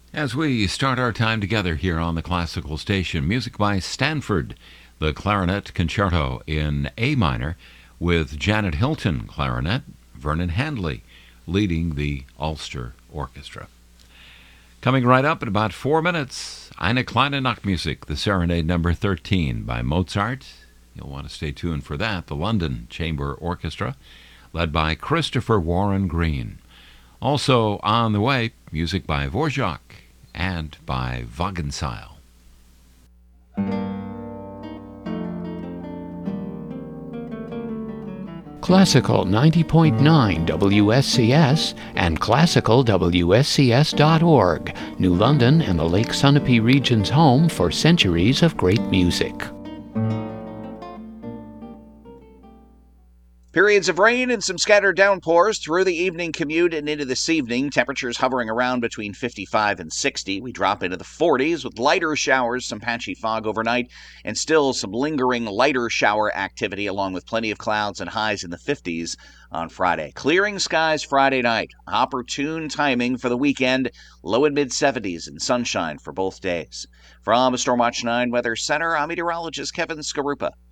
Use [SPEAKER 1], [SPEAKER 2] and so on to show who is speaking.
[SPEAKER 1] As we start our time together here on the Classical Station, music by Stanford, the Clarinet Concerto in A minor, with Janet Hilton clarinet, Vernon Handley leading the Ulster Orchestra. Coming right up in about 4 minutes, Eine kleine Nachtmusik, the Serenade number 13 by Mozart. You'll want to stay tuned for that. The London Chamber Orchestra, led by Christopher Warren Green. Also on the way, music by Dvorak and by Wagenseil.
[SPEAKER 2] Classical 90.9 WSCS and classicalwscs.org, New London and the Lake Sunapee region's home for centuries of great music.
[SPEAKER 3] Periods of rain and some scattered downpours through the evening commute and into this evening. Temperatures hovering around between 55 and 60. We drop into the 40s with lighter showers, some patchy fog overnight, and still some lingering lighter shower activity along with plenty of clouds and highs in the 50s on Friday. Clearing skies Friday night. Opportune timing for the weekend. Low and mid-70s and sunshine for both days. From Stormwatch 9 Weather Center, I'm meteorologist Kevin Skarupa.